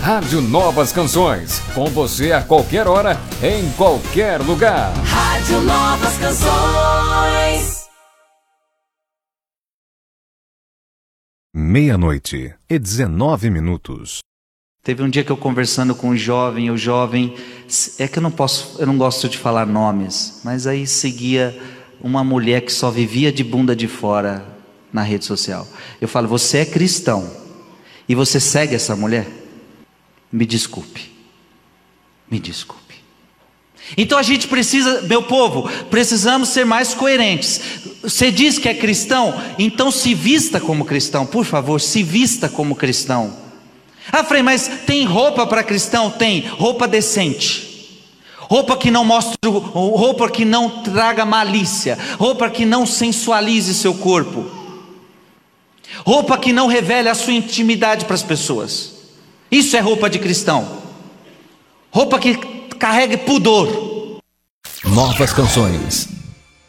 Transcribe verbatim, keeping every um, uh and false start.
Rádio Novas Canções, com você a qualquer hora, em qualquer lugar. Rádio Novas Canções. Meia-noite e dezenove minutos. Teve um dia que eu conversando com um jovem, o jovem, é que eu não posso, eu não gosto de falar nomes, mas aí seguia uma mulher que só vivia de bunda de fora na rede social. Eu falo, você é cristão e você segue essa mulher? Me desculpe, me desculpe. Então a gente precisa, meu povo, precisamos ser mais coerentes. Você diz que é cristão, então se vista como cristão, por favor, se vista como cristão. Ah, Frei, mas tem roupa para cristão? Tem, roupa decente, roupa que não mostre, roupa que não traga malícia, roupa que não sensualize seu corpo, roupa que não revele a sua intimidade para as pessoas. Isso é roupa de cristão, roupa que carregue pudor. Novas Canções.